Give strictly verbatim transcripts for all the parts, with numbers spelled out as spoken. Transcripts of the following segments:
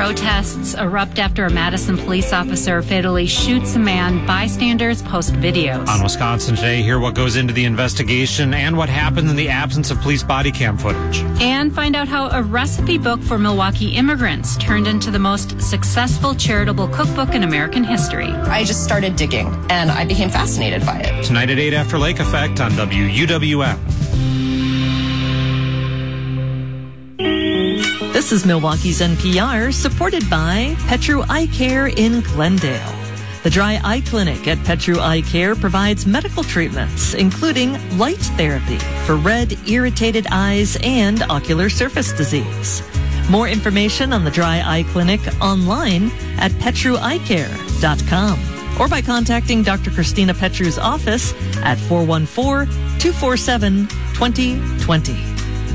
Protests erupt after a Madison police officer fatally shoots a man. Bystanders post videos. On Wisconsin Today, hear what goes into the investigation and what happened in the absence of police body cam footage. And find out how a recipe book for Milwaukee immigrants turned into the most successful charitable cookbook in American history. I just started digging, and I became fascinated by it. Tonight at eight after Lake Effect on W U W M. This is Milwaukee's N P R, supported by Petru Eye Care in Glendale. The Dry Eye Clinic at Petru Eye Care provides medical treatments, including light therapy for red, irritated eyes and ocular surface disease. More information on the Dry Eye Clinic online at petru eye care dot com or by contacting Doctor Christina Petru's office at four one four, two four seven, two zero two zero.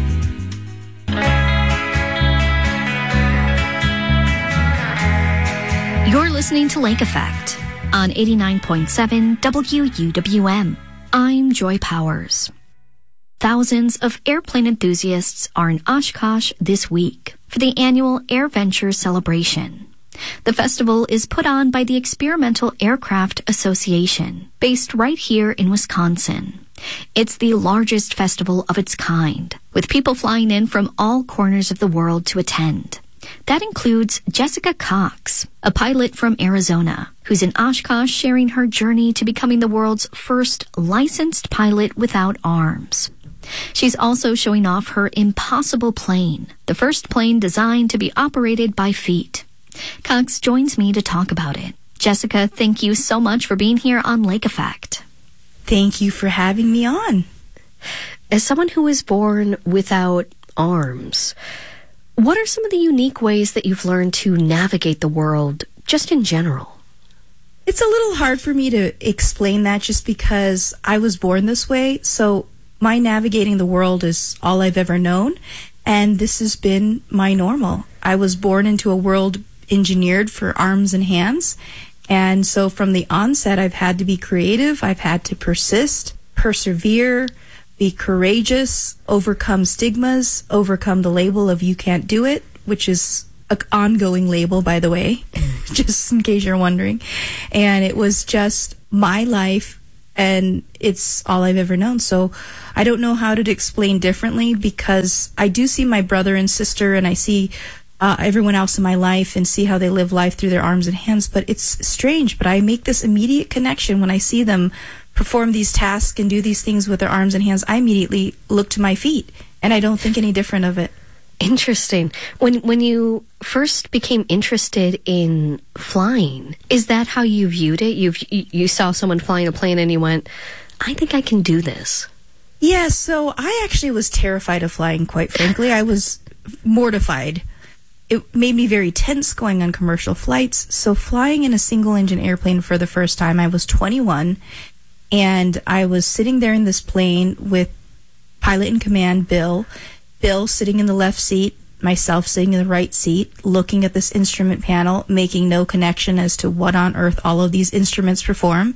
You're listening to Lake Effect on eighty-nine point seven W U W M. I'm Joy Powers. Thousands of airplane enthusiasts are in Oshkosh this week for the annual AirVenture celebration. The festival is put on by the Experimental Aircraft Association, based right here in Wisconsin. It's the largest festival of its kind, with people flying in from all corners of the world to attend. That includes Jessica Cox, a pilot from Arizona, who's in Oshkosh sharing her journey to becoming the world's first licensed pilot without arms. She's also showing off her Impossible plane, the first plane designed to be operated by feet. Cox joins me to talk about it. Jessica, thank you so much for being here on Lake Effect. Thank you for having me on. As someone who was born without arms, what are some of the unique ways that you've learned to navigate the world, just in general? It's a little hard for me to explain that just because I was born this way. So my navigating the world is all I've ever known, and this has been my normal. I was born into a world engineered for arms and hands, and so from the onset, I've had to be creative. I've had to persist, persevere, be courageous, overcome stigmas, overcome the label of you can't do it, which is an ongoing label, by the way, just in case you're wondering. And it was just my life, and it's all I've ever known. So I don't know how to explain differently, because I do see my brother and sister, and I see uh, everyone else in my life and see how they live life through their arms and hands. But it's strange, but I make this immediate connection when I see them perform these tasks and do these things with their arms and hands. I immediately look to my feet, and I don't think any different of it. Interesting. When when you first became interested in flying, is that how you viewed it? You you saw someone flying a plane and you went, I think I can do this. Yeah, so I actually was terrified of flying, quite frankly. I was mortified. It made me very tense going on commercial flights. So flying in a single-engine airplane for the first time, I was twenty-one, and I was sitting there in this plane with pilot in command, Bill. Bill sitting in the left seat, myself sitting in the right seat, looking at this instrument panel, making no connection as to what on earth all of these instruments perform,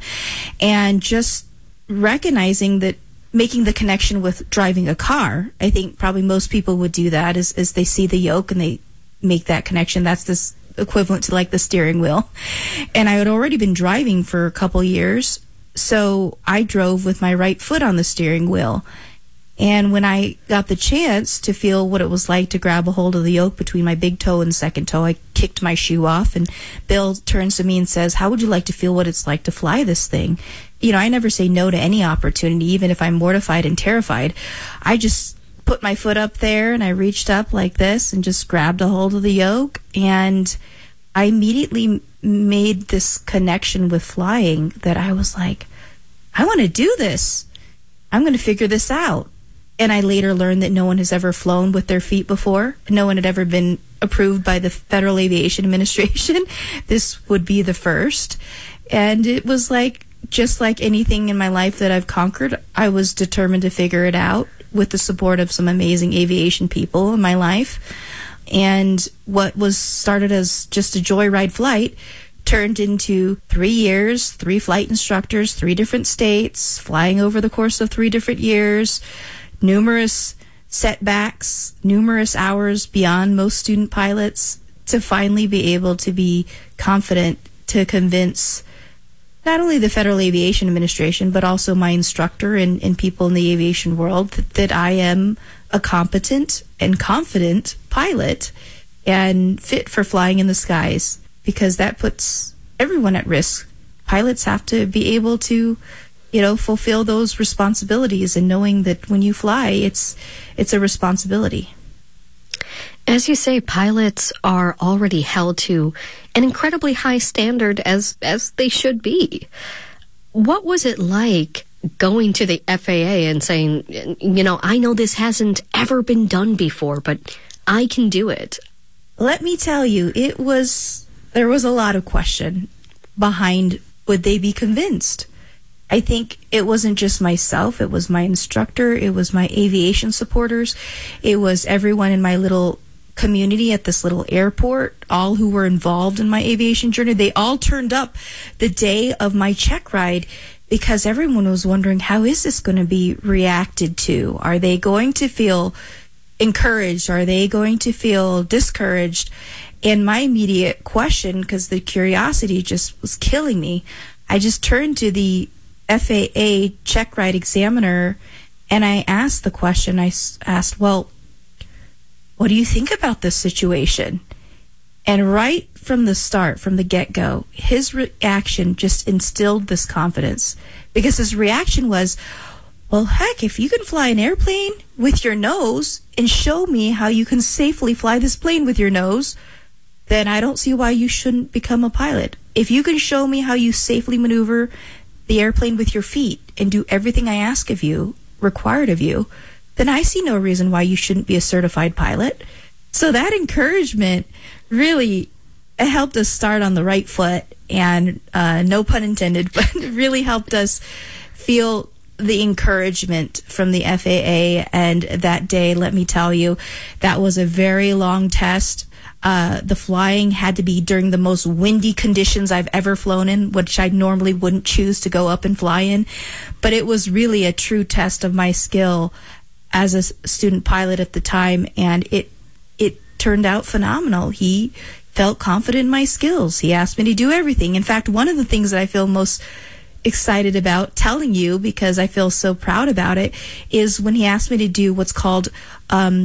and just recognizing that, making the connection with driving a car. I think probably most people would do that as, as they see the yoke and they make that connection. That's this equivalent to like the steering wheel. And I had already been driving for a couple years, so I drove with my right foot on the steering wheel. And when I got the chance to feel what it was like to grab a hold of the yoke between my big toe and second toe, I kicked my shoe off, and Bill turns to me and says, how would you like to feel what it's like to fly this thing? You know, I never say no to any opportunity, even if I'm mortified and terrified. I just put my foot up there, and I reached up like this and just grabbed a hold of the yoke, and I immediately made this connection with flying that I was like, I want to do this. I'm going to figure this out. And I later learned that no one has ever flown with their feet before. No one had ever been approved by the Federal Aviation Administration. This would be the first. And it was like, just like anything in my life that I've conquered, I was determined to figure it out with the support of some amazing aviation people in my life. And what was started as just a joyride flight turned into three years, three flight instructors, three different states, flying over the course of three different years, numerous setbacks, numerous hours beyond most student pilots, to finally be able to be confident to convince not only the Federal Aviation Administration, but also my instructor and, and people in the aviation world that, that I am a competent and confident pilot and fit for flying in the skies, because that puts everyone at risk. Pilots have to be able to, you know, fulfill those responsibilities, and knowing that when you fly, it's it's a responsibility. As you say, pilots are already held to an incredibly high standard, as as they should be. What was it like going to the F A A and saying, you know, I know this hasn't ever been done before, but I can do it? Let me tell you, it was, there was a lot of question behind, would they be convinced? I think it wasn't just myself, it was my instructor, it was my aviation supporters, it was everyone in my little community at this little airport, all who were involved in my aviation journey. They all turned up the day of my check ride because everyone was wondering, how is this going to be reacted to? Are they going to feel encouraged? Are they going to feel discouraged? And my immediate question, because the curiosity just was killing me, I just turned to the F A A check ride examiner and I asked the question. I asked, well, what do you think about this situation? And right from the start, from the get-go, his reaction just instilled this confidence, because his reaction was, well, heck, if you can fly an airplane with your nose and show me how you can safely fly this plane with your nose, then I don't see why you shouldn't become a pilot. If you can show me how you safely maneuver the airplane with your feet and do everything I ask of you, required of you, then I see no reason why you shouldn't be a certified pilot. So that encouragement really helped us start on the right foot, and uh, no pun intended, but it really helped us feel the encouragement from the F A A. And that day, let me tell you, that was a very long test. Uh, the flying had to be during the most windy conditions I've ever flown in, which I normally wouldn't choose to go up and fly in. But it was really a true test of my skill as a student pilot at the time, and it it turned out phenomenal. He felt confident in my skills. He asked me to do everything. In fact, one of the things that I feel most excited about telling you, because I feel so proud about it, is when he asked me to do what's called um,